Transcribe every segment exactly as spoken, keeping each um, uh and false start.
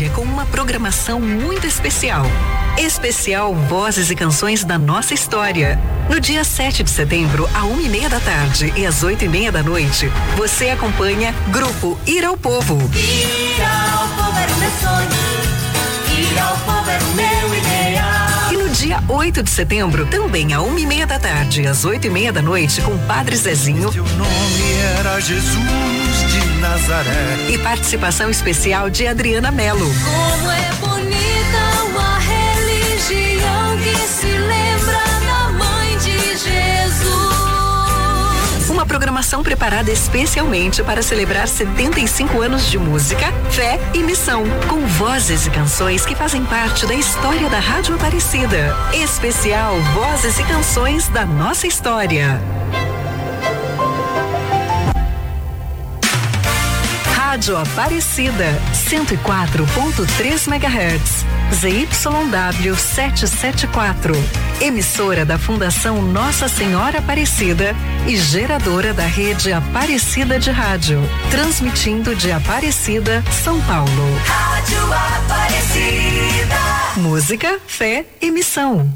acompanha com uma programação muito especial. Especial Vozes e Canções da Nossa História. No dia sete de setembro, à uma e meia da tarde e às oito e meia da noite, você acompanha Grupo Ir ao Povo. Ir ao povo era o meu sonho, ir ao povo era o meu ideal. E no dia oito de setembro, também à uma e meia da tarde e às oito e meia da noite, com Padre Zezinho. Seu nome era Jesus de Nazaré. E participação especial de Adriana Mello. Como é bonita uma religião que se lembra da mãe de Jesus. Uma programação preparada especialmente para celebrar setenta e cinco anos de música, fé e missão, com vozes e canções que fazem parte da história da Rádio Aparecida. Especial Vozes e Canções da Nossa História. Rádio Aparecida, cento e quatro ponto três megahertz, Z Y W setecentos e setenta e quatro, emissora da Fundação Nossa Senhora Aparecida e geradora da rede Aparecida de Rádio, transmitindo de Aparecida, São Paulo. Rádio Aparecida. Música, fé e missão.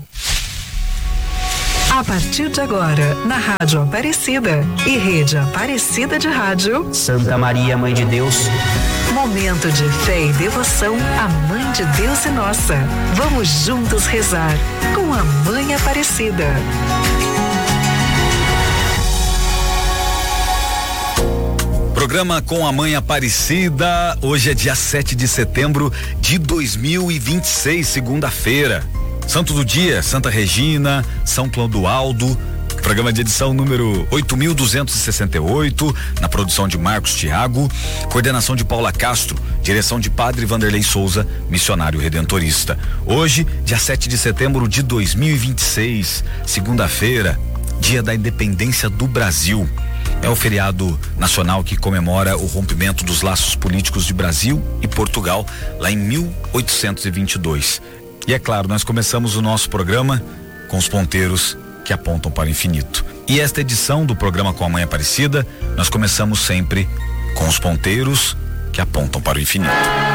A partir de agora, na Rádio Aparecida e Rede Aparecida de Rádio, Santa Maria, Mãe de Deus. Momento de fé e devoção à Mãe de Deus e Nossa. Vamos juntos rezar com a Mãe Aparecida. Programa com a Mãe Aparecida. Hoje é dia sete de setembro de dois mil e vinte e seis, segunda-feira. Santo do dia, Santa Regina, São Clodoaldo. Programa de edição número oito mil duzentos e sessenta e oito, na produção de Marcos Thiago, coordenação de Paula Castro, direção de Padre Vanderlei Souza, missionário redentorista. Hoje, dia sete de setembro de dois mil e vinte e seis, segunda-feira, dia da independência do Brasil. É o feriado nacional que comemora o rompimento dos laços políticos de Brasil e Portugal lá em mil oitocentos e vinte e dois. E é claro, nós começamos o nosso programa com os ponteiros que apontam para o infinito. E esta edição do programa com a Mãe Aparecida, nós começamos sempre com os ponteiros que apontam para o infinito.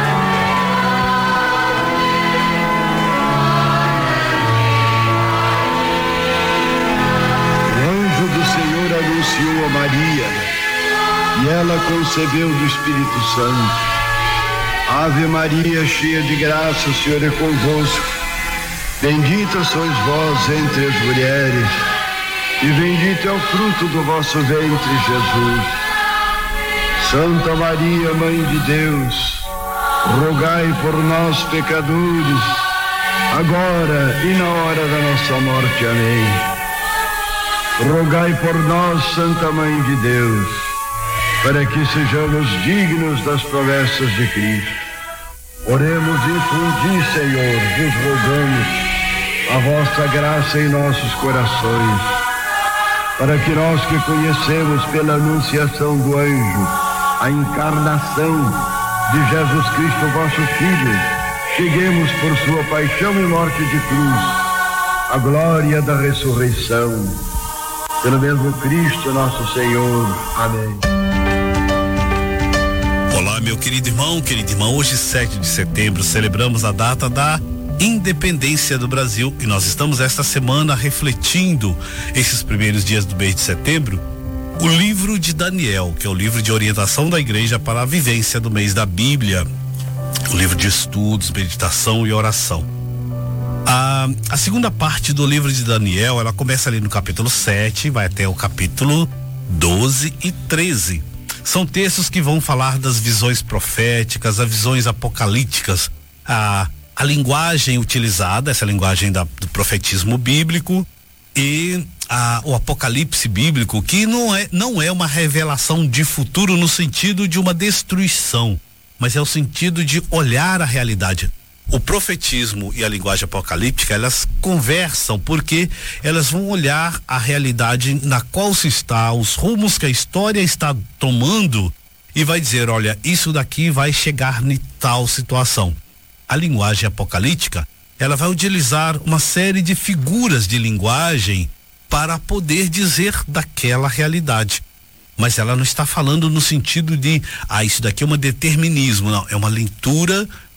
O anjo do Senhor anunciou a Maria e ela concebeu do Espírito Santo. Ave Maria, cheia de graça, o Senhor é convosco. Bendita sois vós entre as mulheres, e bendito é o fruto do vosso ventre, Jesus. Santa Maria, Mãe de Deus, rogai por nós, pecadores, agora e na hora da nossa morte. Amém. Rogai por nós, Santa Mãe de Deus, para que sejamos dignos das promessas de Cristo. Oremos e infundi, Senhor, vos rogamos a vossa graça em nossos corações, para que nós que conhecemos pela anunciação do anjo a encarnação de Jesus Cristo, vosso Filho, cheguemos por sua paixão e morte de cruz à glória da ressurreição. Pelo mesmo Cristo nosso Senhor. Amém. Olá, meu querido irmão, querida irmã, hoje sete de setembro celebramos a data da independência do Brasil e nós estamos esta semana refletindo esses primeiros dias do mês de setembro o livro de Daniel, que é o livro de orientação da igreja para a vivência do mês da Bíblia, o livro de estudos, meditação e oração. A, a segunda parte do livro de Daniel, ela começa ali no capítulo sete, vai até o capítulo doze e treze. São textos que vão falar das visões proféticas, as visões apocalípticas, a, a linguagem utilizada, essa linguagem da, do profetismo bíblico e a, o apocalipse bíblico, que não é, não é uma revelação de futuro no sentido de uma destruição, mas é o sentido de olhar a realidade. O profetismo e a linguagem apocalíptica, elas conversam porque elas vão olhar a realidade na qual se está, os rumos que a história está tomando e vai dizer, olha, isso daqui vai chegar em tal situação. A linguagem apocalíptica, ela vai utilizar uma série de figuras de linguagem para poder dizer daquela realidade. Mas ela não está falando no sentido de, ah, isso daqui é um determinismo, não, é uma leitura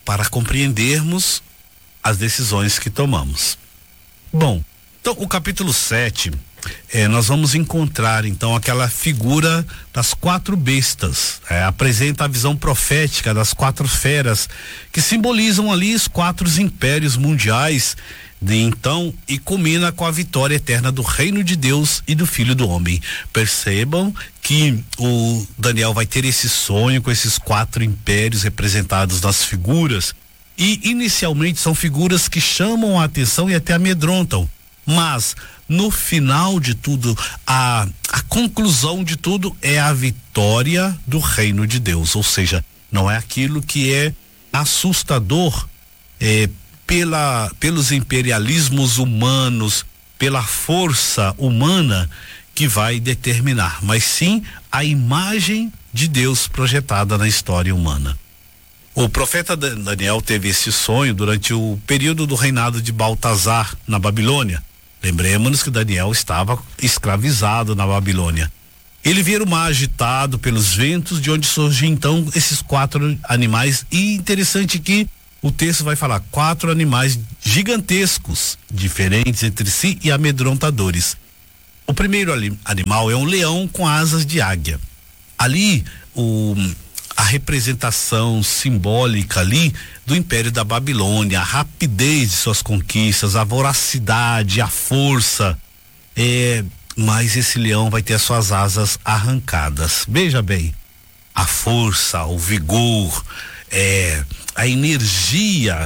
para compreendermos as decisões que tomamos. Bom, então o capítulo sete, eh, nós vamos encontrar então aquela figura das quatro bestas, eh, apresenta a visão profética das quatro feras que simbolizam ali os quatro impérios mundiais de então, e culmina com a vitória eterna do reino de Deus e do Filho do Homem. Percebam que o Daniel vai ter esse sonho com esses quatro impérios representados nas figuras, e inicialmente são figuras que chamam a atenção e até amedrontam, mas no final de tudo, a, a conclusão de tudo é a vitória do reino de Deus, ou seja, não é aquilo que é assustador, é, Pela, pelos imperialismos humanos, pela força humana que vai determinar, mas sim a imagem de Deus projetada na história humana. O profeta Daniel teve esse sonho durante o período do reinado de Baltazar na Babilônia. Lembremos que Daniel estava escravizado na Babilônia. Ele vira o mar agitado pelos ventos, de onde surgem então esses quatro animais, e interessante que o texto vai falar quatro animais gigantescos, diferentes entre si e amedrontadores. O primeiro animal é um leão com asas de águia. Ali, o, a representação simbólica ali do Império da Babilônia, a rapidez de suas conquistas, a voracidade, a força. É, mas esse leão vai ter as suas asas arrancadas. Veja bem, a força, o vigor, é, a energia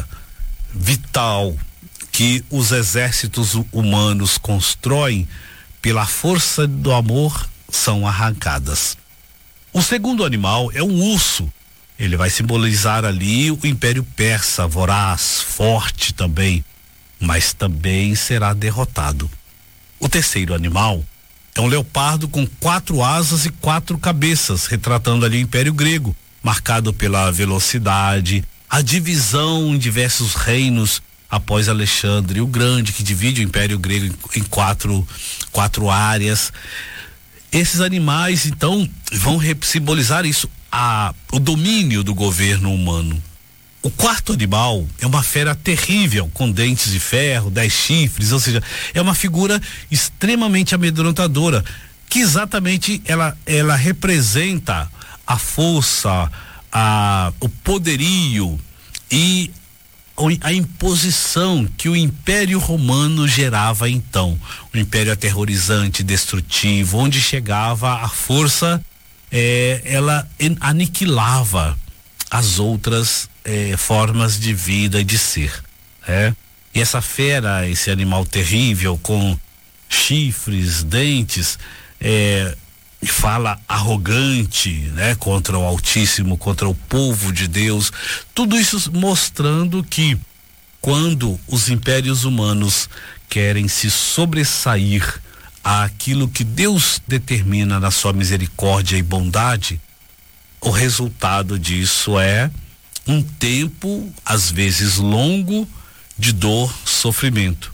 vital que os exércitos humanos constroem pela força do amor são arrancadas. O segundo animal é um urso. Ele vai simbolizar ali o Império Persa, voraz, forte também, mas também será derrotado. O terceiro animal é um leopardo com quatro asas e quatro cabeças, retratando ali o Império Grego, marcado pela velocidade, a divisão em diversos reinos após Alexandre o Grande, que divide o Império Grego em, em quatro, quatro áreas. Esses animais, então, vão simbolizar isso, a, o domínio do governo humano. O quarto animal é uma fera terrível, com dentes de ferro, dez chifres, ou seja, é uma figura extremamente amedrontadora, que exatamente ela, ela representa a força, a, o poderio e a imposição que o Império Romano gerava então. Um império aterrorizante, destrutivo, onde chegava a força, eh, ela aniquilava as outras eh, formas de vida e de ser. É? E essa fera, esse animal terrível com chifres, dentes, eh, fala arrogante, né, contra o Altíssimo, contra o povo de Deus, tudo isso mostrando que quando os impérios humanos querem se sobressair àquilo que Deus determina na sua misericórdia e bondade, o resultado disso é um tempo, às vezes longo, de dor, sofrimento,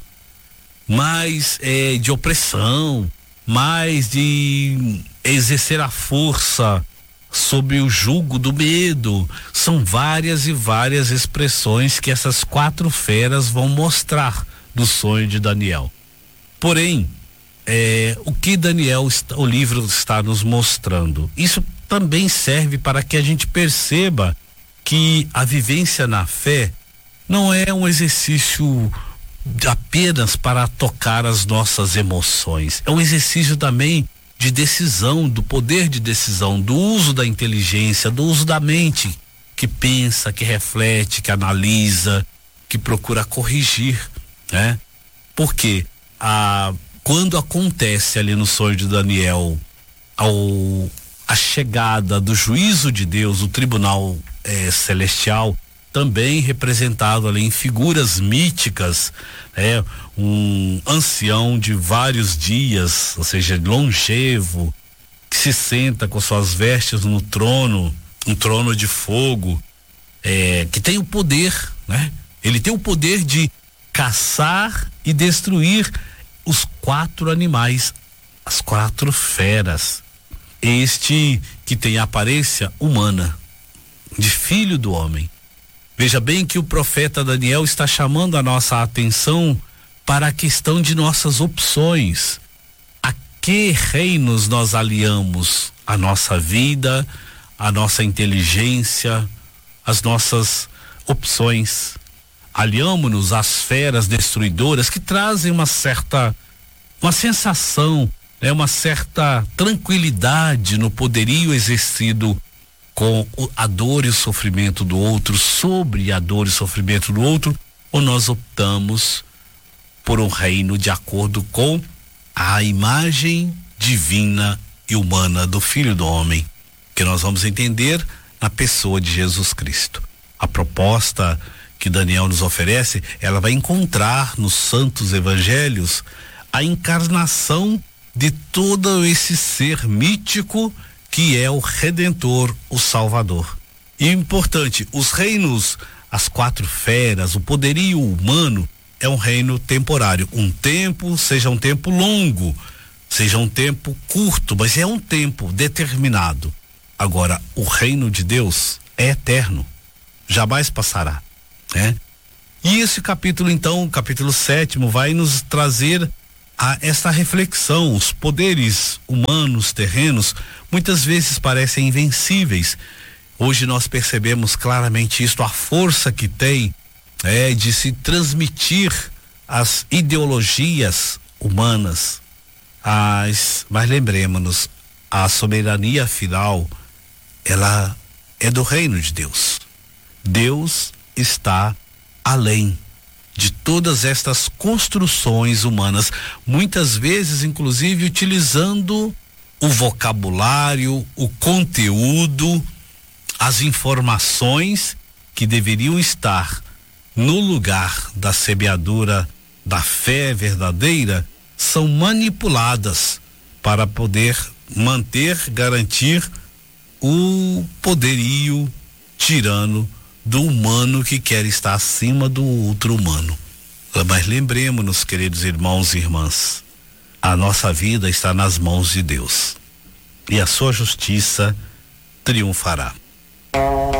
mas é, de opressão, mais de exercer a força sob o jugo do medo. São várias e várias expressões que essas quatro feras vão mostrar do sonho de Daniel. Porém, é, o que Daniel, está, o livro está nos mostrando, isso também serve para que a gente perceba que a vivência na fé não é um exercício apenas para tocar as nossas emoções, é um exercício também de decisão, do poder de decisão, do uso da inteligência, do uso da mente, que pensa, que reflete, que analisa, que procura corrigir, né? Porque a, quando acontece ali no sonho de Daniel ao, a chegada do juízo de Deus, o tribunal eh, celestial, também representado ali em figuras míticas, né? Um ancião de vários dias, ou seja, longevo, que se senta com suas vestes no trono, um trono de fogo, é, que tem o poder, né? Ele tem o poder de caçar e destruir os quatro animais, as quatro feras. Este que tem a aparência humana, de filho do homem. Veja bem que o profeta Daniel está chamando a nossa atenção para a questão de nossas opções. A que reinos nós aliamos a nossa vida, a nossa inteligência, as nossas opções? Aliamos-nos às feras destruidoras que trazem uma certa, uma sensação, né, uma certa tranquilidade no poderio exercido com a dor e o sofrimento do outro, sobre a dor e o sofrimento do outro, ou nós optamos por um reino de acordo com a imagem divina e humana do Filho do Homem, que nós vamos entender na pessoa de Jesus Cristo. A proposta que Daniel nos oferece, ela vai encontrar nos santos evangelhos a encarnação de todo esse ser mítico que é o Redentor, o Salvador. E importante, os reinos, as quatro feras, o poderio humano é um reino temporário. Um tempo, seja um tempo longo, seja um tempo curto, mas é um tempo determinado. Agora, o reino de Deus é eterno, jamais passará, né? E esse capítulo, então, capítulo sétimo, vai nos trazer a essa reflexão. Os poderes humanos, terrenos, muitas vezes parecem invencíveis. Hoje nós percebemos claramente isso, a força que tem é de se transmitir as ideologias humanas. As, mas lembremos-nos, a soberania final, ela é do reino de Deus. Deus está além de todas estas construções humanas, muitas vezes inclusive utilizando o vocabulário, o conteúdo, as informações que deveriam estar no lugar da semeadura da fé verdadeira, são manipuladas para poder manter, garantir o poderio tirano do humano que quer estar acima do outro humano. Mas lembremos-nos, queridos irmãos e irmãs, a nossa vida está nas mãos de Deus e a sua justiça triunfará.